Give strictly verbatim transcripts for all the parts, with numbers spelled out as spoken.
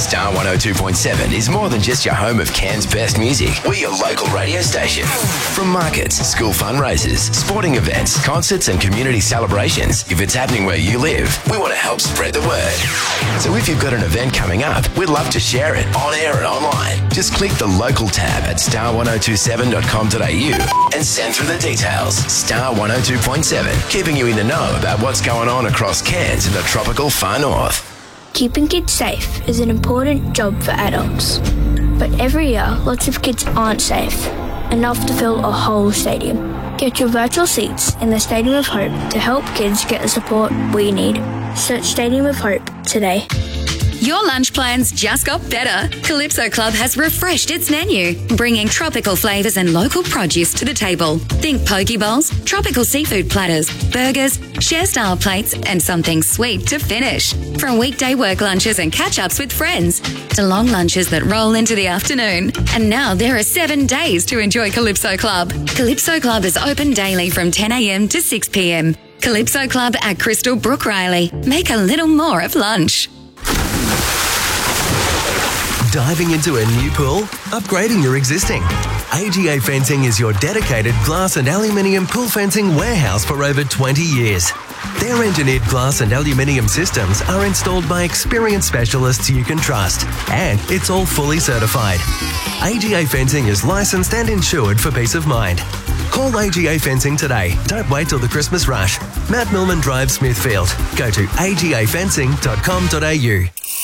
Star one oh two point seven is more than just your home of Cairns' best music. We're your local radio station. From markets, school fundraisers, sporting events, concerts and community celebrations, if it's happening where you live, we want to help spread the word. So if you've got an event coming up, we'd love to share it on air and online. Just click the local tab at star one oh two seven dot com dot a u and send through the details. Star one oh two point seven, keeping you in the know about what's going on across Cairns and the tropical far north. Keeping kids safe is an important job for adults. But every year, lots of kids aren't safe, enough to fill a whole stadium. Get your virtual seats in the Stadium of Hope to help kids get the support we need. Search Stadium of Hope today. Your lunch plans just got better. Calypso Club has refreshed its menu, bringing tropical flavours and local produce to the table. Think poke bowls, tropical seafood platters, burgers, share-style plates, and something sweet to finish. From weekday work lunches and catch-ups with friends to long lunches that roll into the afternoon. And now there are seven days to enjoy Calypso Club. Calypso Club is open daily from ten a m to six p m. Calypso Club at Crystal Brook Riley. Make a little more of lunch. Diving into a new pool? Upgrading your existing? A G A Fencing is your dedicated glass and aluminium pool fencing warehouse for over twenty years. Their engineered glass and aluminium systems are installed by experienced specialists you can trust, and it's all fully certified. A G A Fencing is licensed and insured for peace of mind. Call A G A Fencing today. Don't wait till the Christmas rush. Matt Millman Drive, Smithfield. Go to a g a fencing dot com dot a u.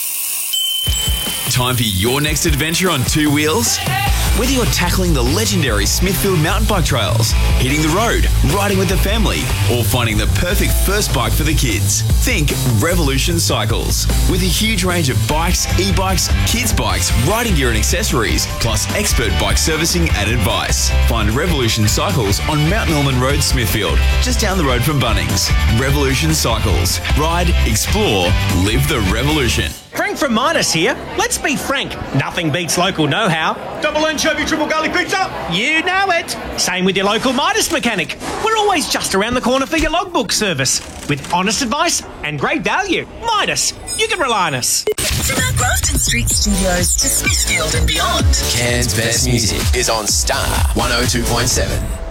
Time for your next adventure on two wheels? Whether you're tackling the legendary Smithfield mountain bike trails, hitting the road, riding with the family, or finding the perfect first bike for the kids, think Revolution Cycles. With a huge range of bikes, e-bikes, kids' bikes, riding gear and accessories, plus expert bike servicing and advice. Find Revolution Cycles on Mount Norman Road, Smithfield, just down the road from Bunnings. Revolution Cycles. Ride, explore, live the revolution. Frank from Midas here. Let's be frank, nothing beats local know-how. Double anchovy, triple garlic pizza. You know it. Same with your local Midas mechanic. We're always just around the corner for your logbook service. With honest advice and great value. Midas, you can rely on us. From our Grafton Street studios to Smithfield and beyond. Cairns' best music is on Star one oh two point seven.